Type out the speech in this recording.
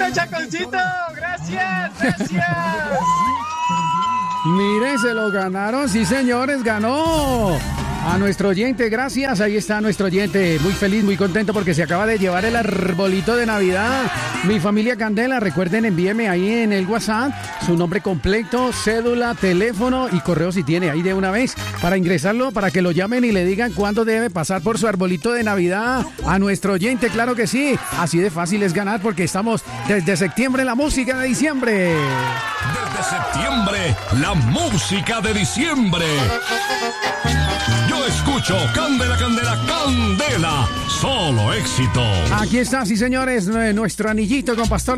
Chaconcito! ¡Gracias! Mire, se lo ganaron, sí señores, ganó a nuestro oyente, gracias, ahí está nuestro oyente, muy feliz, muy contento porque se acaba de llevar el arbolito de Navidad. Mi familia Candela, recuerden, envíenme ahí en el WhatsApp su nombre completo, cédula, teléfono y correo si tiene ahí de una vez para ingresarlo, para que lo llamen y le digan cuándo debe pasar por su arbolito de Navidad a nuestro oyente, claro que sí, así de fácil es ganar porque estamos desde septiembre en la música de diciembre. Desde septiembre, la música de diciembre. Yo escucho Candela, Candela, Candela. Solo éxito. Aquí está, sí señores, nuestro anillito con Pastor